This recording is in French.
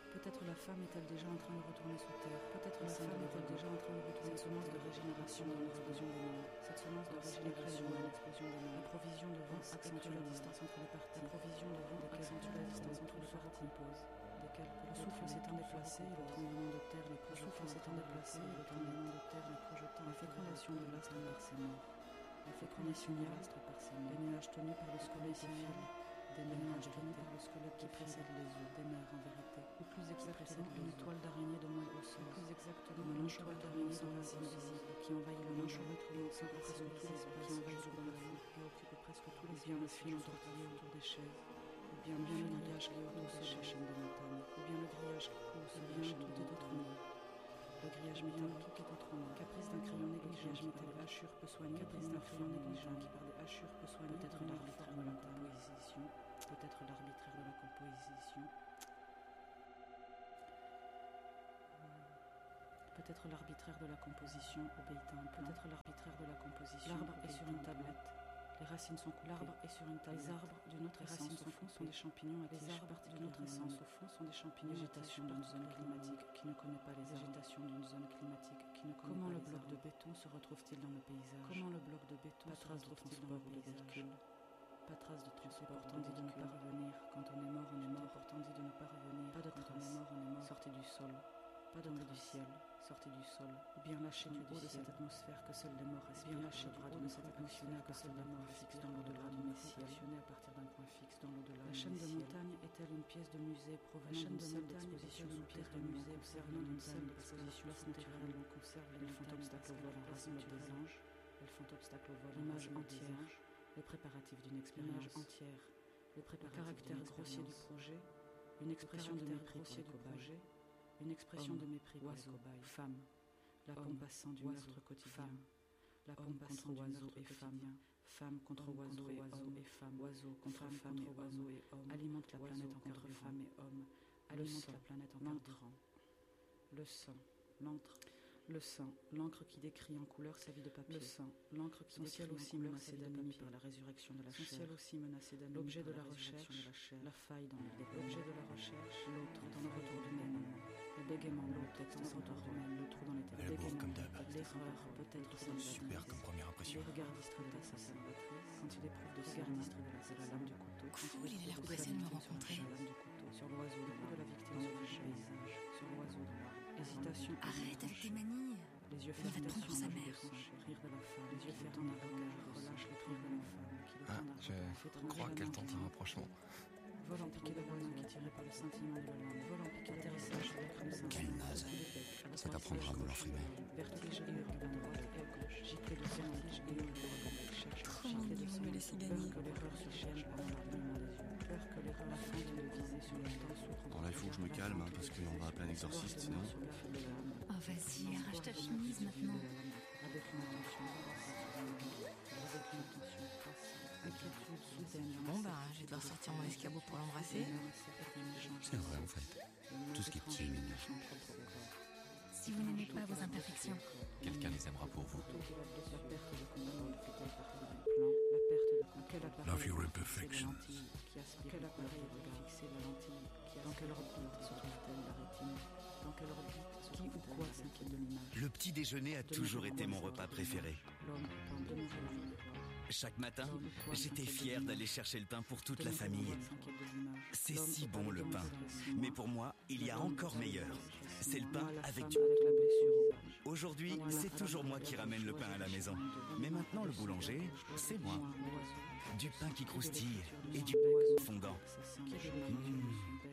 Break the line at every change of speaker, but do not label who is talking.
Peut-être la femme est-elle déjà en train de retourner sous terre. Peut-être la femme est-elle déjà en train de retourner. Cette semence de régénération dans l'explosion des mondes. Cette semence de régénération dans l'explosion des mondes. La provision de vent accentue la distance entre les parties. La provision de vent accentue la distance entre les parties. Le souffle s'étant déplacé et le tremblement de terre les projetant. Le souffle s'étant déplacé et le tremblement de terre les projetant. La fécondation de l'astre par ses morts. La fécondation de l'astre par ses morts. Les nuages tenus par le squelette qui file. Des nuages tenus par le squelette qui précède les œufs. Des mers en vérité. Ou plus exactement une étoile d'araignée de moins grosseur. Plus exactement une étoile d'araignée sans racines visibles qui envahit le manchevêtrement sans presque tout l'espace, qui envahit le plafond, qui occupe presque tout l'espace. Ou bien le fil entortillé autour des chaises. Ou bien le grillage qui est autour de la chaîne des montagnes. Ou bien le grillage qui pousse. Ou bien tout est autrement. Le grillage métallique est autrement. Caprice d'un crayon négligent qui par des hachures peut soigner. Caprice d'un crayon négligent qui par des hachures peut soigner. Peut-être l'arbitraire de la composition. Peut-être l'arbitraire de la composition. Peut-être l'arbitraire de la composition obéit à un plan. Peut-être l'arbitraire de la composition. L'arbre est sur une tablette. Les racines sont coupées. L'arbre est sur une tablette. Les arbres d'une autre essence au fond sont des champignons à tiges. Les arbres d'une autre essence au fond sont des champignons. Végétation d'une zone climatique qui ne connaît pas les végétations d'une zone climatique qui ne connaît pas les arbres. Comment le bloc de béton se retrouve-t-il dans le paysage? Comment le bloc de béton se retrouve-t-il dans le paysage? Pas trace de transport, pourtant dit de ne pas revenir. Quand on est mort, on est mort. Pourtant dit de ne pas revenir. Pas de trace. Quand on est mort, on est mort. Sorti du sol. Pas tombé du ciel, sorti du sol, ou bien lâché du haut de cette atmosphère que seuls les morts respirent, bien lâché du haut de cette atmosphère que seuls les morts fixe dans l'au-delà du ciel, fonctionner à partir d'un point fixe dans l'au-delà. La chaîne de montagne est-elle une pièce de musée provenant d'une salle d'exposition sous pièce de musée observant d'une salle d'exposition naturelle où on conserve les font obstacle au vol en racine des anges, elles font obstacle au vol, l'image entière, les préparatifs d'une expérience entière, le caractère grossier du projet, une expression de mépris grossier du projet. Une expression de mépris pour les cobayes. Femme, la pompe passant du meurtre quotidien. La pompe contre oiseau et femme. Femme contre oiseau et homme et femme. Oiseau contre femme et oiseau et homme. Alimente la planète en contre femme et homme. Alimente la planète en carburant. Le sang, l'encre. Le sang, l'encre qui décrit en couleur sa vie de papier. Le sang, l'encre qui décrit en couleur sa vie de papier par la résurrection de la chair. Son ciel aussi menacé d'anémie. L'objet de la recherche, la faille dans le dépôt. L'objet de la recherche, l'autre dans le retour du même. Le bégaiement, l'autre dans le retour du même. Le trou dans les têtes.
Elle est beau comme d'hab.
L'erreur peut-être salvatrice.
Super comme première impression.
Le regard distrait de la salvatrice. Quand il éprouve de regard distrait de la lame du couteau.
Cool, il a l'air pressé de me rencontrer.
Sur l'oiseau, le coup de la victime sur le paysage. Sur l'oiseau de l'arbre. Hésitation.
Arrête avec tes manies.
Les yeux
Il va te prendre pour sa mère.
Rire de la femme, les yeux fermés d'un regard, relâche le rire de la femme qui le
Je crois qu'elle tente un rapprochement.
Vol en piqué de moineau qui tiré par le scintillement de la lame. Vol en piqué atterrissage sur la crème sainte.
Quelle naze. Ça t'apprendra à vouloir frimer.
Vertige et hurle à droite et à gauche. Giclée de vertige et hurle de cherche.
Trop mignon de me laisser gagner.
Peur que l'erreur se chaîne pendant l'alignement des yeux. Peur que l'erreur affronte de viser sur le temps souffre.
Bon là il faut que je me calme hein, parce qu'on va appeler un exorciste sinon.
Oh vas-y, arrache ta chemise maintenant.
Avec une attention inquiétude soudaine.
Bon bah, je vais devoir sortir mon escabeau pour l'embrasser.
C'est vrai en fait. Tout ce qui est petit est mignon.
Si vous n'aimez pas vos imperfections,
Quelqu'un les aimera pour vous.
Love your imperfections. Quel appareil peut fixer la lentille? Dans quelle orbite se trouve-t-elle la rétine? Dans quelle orbite? Qui ou quoi s'inquiète de l'image?
Le petit déjeuner a toujours été mon repas préféré.
L'homme peut demeurer là.
Chaque matin, j'étais fier d'aller chercher le pain pour toute la famille. C'est si bon le pain. Mais pour moi, il y a encore meilleur. C'est le pain avec du... Aujourd'hui, c'est toujours moi qui ramène le pain à la maison. Mais maintenant, le boulanger, c'est moi. Du pain qui croustille et du fondant.